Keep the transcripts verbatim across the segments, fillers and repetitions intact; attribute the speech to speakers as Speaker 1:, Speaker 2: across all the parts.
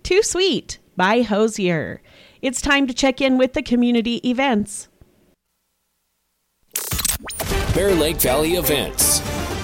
Speaker 1: Too Sweet by Hosier. It's time to check in with the community events.
Speaker 2: Bear Lake Valley events.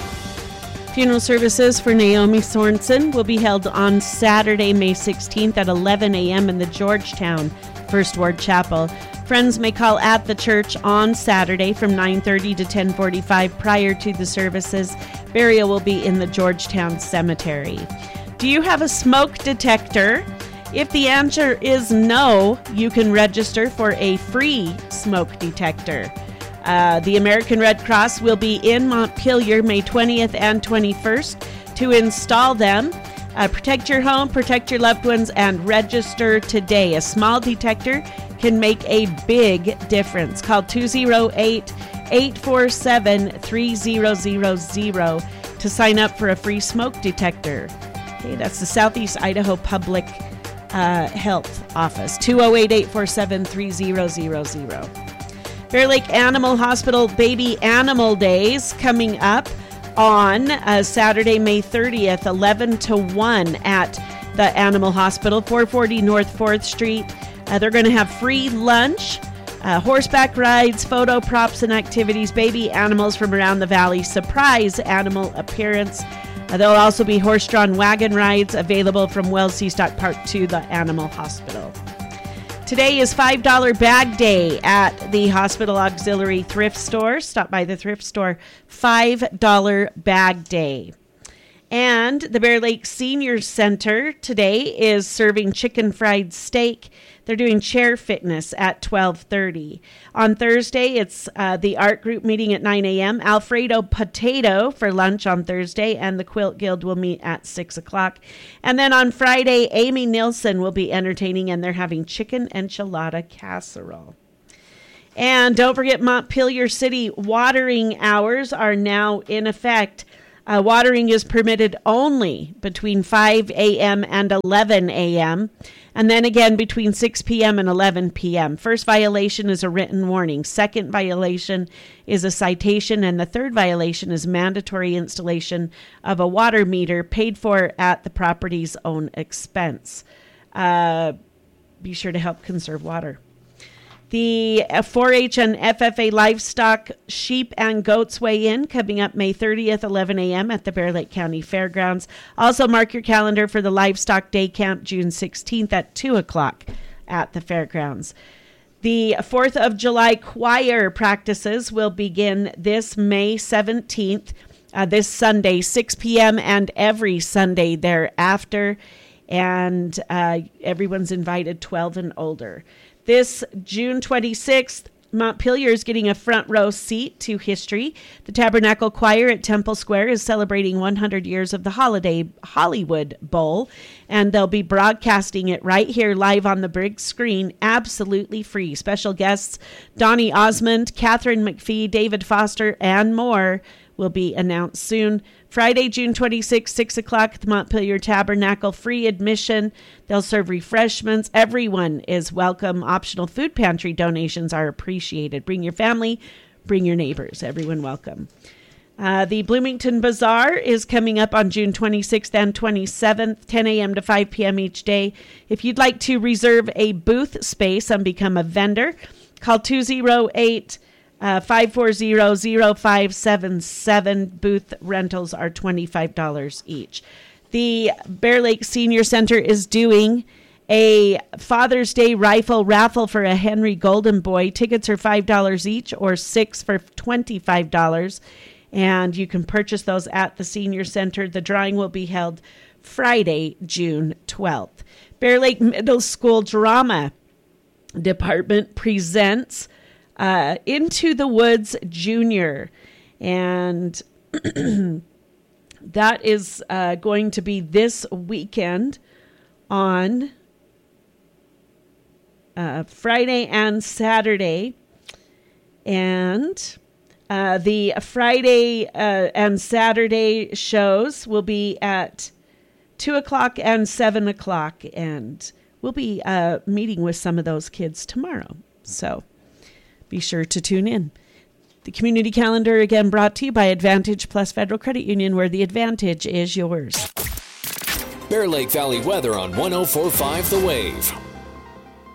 Speaker 1: Funeral services for Naomi Sorensen will be held on Saturday, May sixteenth at eleven a.m. in the Georgetown First Ward Chapel. Friends may call at the church on Saturday from nine thirty to ten forty-five prior to the services. Burial will be in the Georgetown Cemetery. Do you have a smoke detector? If the answer is no, you can register for a free smoke detector. Uh, the American Red Cross will be in Montpelier May twentieth and twenty-first to install them. Uh, protect your home, protect your loved ones, and register today. A small detector can make a big difference. Call two oh eight, eight four seven, three oh zero zero to sign up for a free smoke detector. Okay, that's the Southeast Idaho Public uh, Health Office. two oh eight, eight four seven, three oh zero zero. Bear Lake Animal Hospital Baby Animal Days coming up on uh, Saturday, May thirtieth, eleven to one at the Animal Hospital, four forty North fourth Street. Uh, they're going to have free lunch, uh, horseback rides, photo props and activities, baby animals from around the valley, surprise animal appearance. Uh, there'll also be horse-drawn wagon rides available from Wells Seastock Park to the Animal Hospital. Today is five dollar bag day at the Hospital Auxiliary Thrift Store. Stop by the thrift store. five dollar bag day. And the Bear Lake Senior Center today is serving chicken fried steak. They're doing chair fitness at twelve thirty. On Thursday, it's uh, the art group meeting at nine a.m. Alfredo Potato for lunch on Thursday, and the Quilt Guild will meet at six o'clock. And then on Friday, Amy Nilsson will be entertaining, and they're having chicken enchilada casserole. And don't forget, Montpelier City watering hours are now in effect. Uh, watering is permitted only between five a.m. and eleven a.m., and then again between six p.m. and eleven p.m. First violation is a written warning. Second violation is a citation, and the third violation is mandatory installation of a water meter paid for at the property's own expense. Uh, be sure to help conserve water. The four H and F F A Livestock Sheep and Goats Weigh In coming up May thirtieth, eleven a.m. at the Bear Lake County Fairgrounds. Also mark your calendar for the Livestock Day Camp June sixteenth at two o'clock at the Fairgrounds. The fourth of July choir practices will begin this May seventeenth, uh, this Sunday, six p.m. and every Sunday thereafter. And uh, everyone's invited twelve and older. This June twenty-sixth, Montpelier is getting a front row seat to history. The Tabernacle Choir at Temple Square is celebrating one hundred years of the holiday Hollywood Bowl, and they'll be broadcasting it right here live on the big screen, absolutely free. Special guests Donnie Osmond, Catherine McPhee, David Foster, and more will be announced soon. Friday, June twenty-sixth, six o'clock at the Montpelier Tabernacle, free admission. They'll serve refreshments. Everyone is welcome. Optional food pantry donations are appreciated. Bring your family, bring your neighbors. Everyone welcome. Uh, the Bloomington Bazaar is coming up on June twenty-sixth and twenty-seventh, ten a.m. to five p.m. each day. If you'd like to reserve a booth space and become a vendor, call two oh eight, five four zero, zero five seven seven. Booth rentals are twenty-five dollars each. The Bear Lake Senior Center is doing a Father's Day rifle raffle for a Henry Golden Boy. Tickets are five dollars each, or six for twenty-five dollars. And you can purchase those at the Senior Center. The drawing will be held Friday, June twelfth. Bear Lake Middle School Drama Department presents Uh, Into the Woods Junior, and that is uh, going to be this weekend on uh, Friday and Saturday, and uh, the Friday uh, and Saturday shows will be at two o'clock and seven o'clock, and we'll be uh, meeting with some of those kids tomorrow, so be sure to tune in. The community calendar, again, brought to you by Advantage Plus Federal Credit Union, where the advantage is yours.
Speaker 2: Bear Lake Valley weather on one oh four point five The Wave.